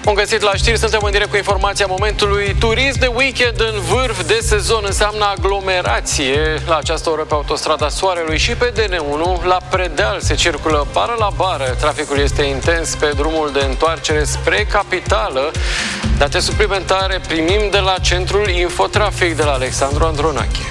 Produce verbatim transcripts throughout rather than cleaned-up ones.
Bun găsit la știri, suntem în direct cu informația momentului. Turism de weekend în vârf de sezon înseamnă aglomerație la această oră pe autostrada Soarelui și pe D N unu. La Predeal se circulă bară la bară. Traficul este intens pe drumul de întoarcere spre capitală. Date suplimentare primim de la Centrul Infotrafic de la Alexandru Andronache.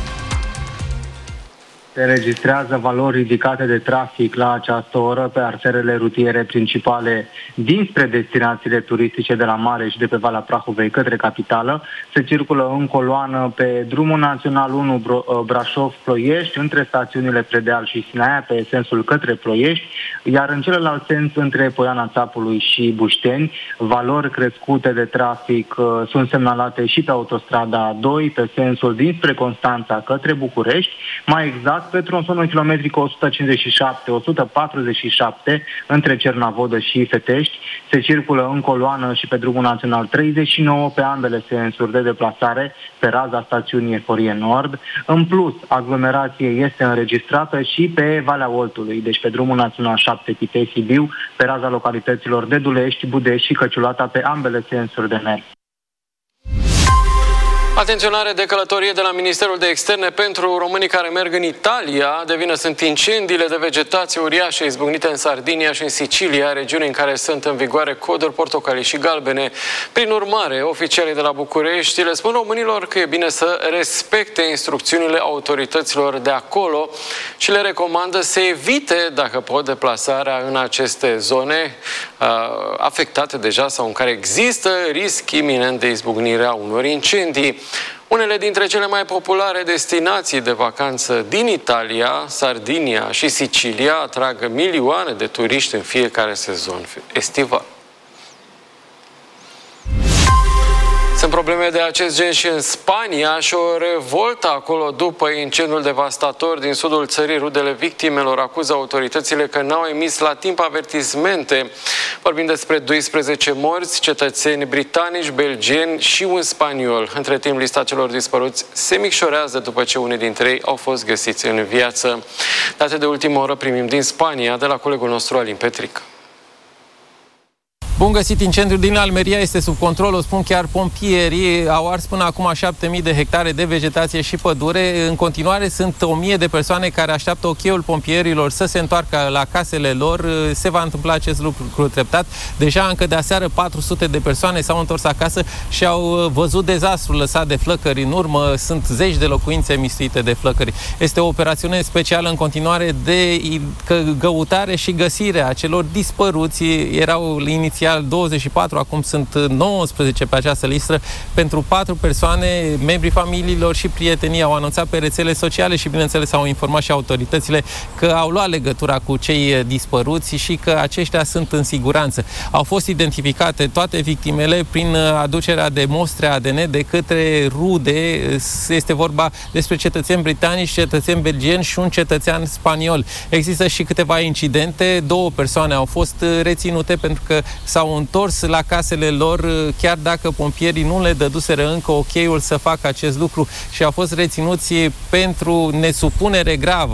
Se înregistrează valori ridicate de trafic la această oră pe arterele rutiere principale dinspre destinațiile turistice de la mare și de pe Valea Prahovei către capitală. Se circulă în coloană pe drumul național unu Brașov-Ploiești, între stațiunile Predeal și Sinaia, pe sensul către Ploiești, iar în celălalt sens, între Poiana Țapului și Bușteni, valori crescute de trafic uh, sunt semnalate și pe autostrada doi, pe sensul dinspre Constanța către București, mai exact pe tronsonul kilometric o sută cincizeci și șapte - o sută patruzeci și șapte între Cernavodă și Fetești. Se circulă în coloană și pe drumul național treizeci și nouă pe ambele sensuri de deplasare pe raza stațiunii Eforie Nord. În plus, aglomerație este înregistrată și pe Valea Oltului, deci pe drumul național șapte Pitești-Sibiu, pe raza localităților Dedulești, Budești și Căciulata pe ambele sensuri de mers. Atenționare de călătorie de la Ministerul de Externe pentru românii care merg în Italia. De vină sunt incendiile de vegetație uriașe izbucnite în Sardinia și în Sicilia, regiuni în care sunt în vigoare coduri portocalii și galbene. Prin urmare, oficialii de la București le spun românilor că e bine să respecte instrucțiunile autorităților de acolo și le recomandă să evite, dacă pot, deplasarea în aceste zone uh, afectate deja sau în care există risc iminent de izbucnire a unor incendii. Unele dintre cele mai populare destinații de vacanță din Italia, Sardinia și Sicilia, atrag milioane de turiști în fiecare sezon estival. Sunt probleme de acest gen și în Spania și o revoltă acolo după incendiul devastator din sudul țării. Rudele victimelor acuză autoritățile că n-au emis la timp avertismente. Vorbim despre doisprezece morți, cetățeni britanici, belgieni și un spaniol. Între timp, lista celor dispăruți se micșorează după ce unii dintre ei au fost găsiți în viață. Date de ultimă oră primim din Spania, de la colegul nostru Alin Petric. Bun găsit, incendiul din Almeria este sub control, o spun chiar pompierii. Au ars până acum șapte mii de hectare de vegetație și pădure. În continuare sunt o mie de persoane care așteaptă ocheiul pompierilor să se întoarcă la casele lor. Se va întâmpla acest lucru treptat. Deja încă de aseară patru sute de persoane s-au întors acasă și au văzut dezastrul lăsat de flăcări în urmă. Sunt zeci de locuințe mistuite de flăcări. Este o operațiune specială în continuare de căutare și găsire a celor dispăruți. Erau inițial douăzeci și patru, acum sunt nouăsprezece pe această listă. Pentru patru persoane, membrii familiilor și prietenii au anunțat pe rețele sociale și, bineînțeles, au informat și autoritățile că au luat legătura cu cei dispăruți și că aceștia sunt în siguranță. Au fost identificate toate victimele prin aducerea de mostre A D N de către rude. Este vorba despre cetățeni britanici, cetățeni belgieni și un cetățean spaniol. Există și câteva incidente. Două persoane au fost reținute pentru că s-au întors la casele lor, chiar dacă pompierii nu le dăduseră încă ocheiul să facă acest lucru și au fost reținuți pentru nesupunere gravă.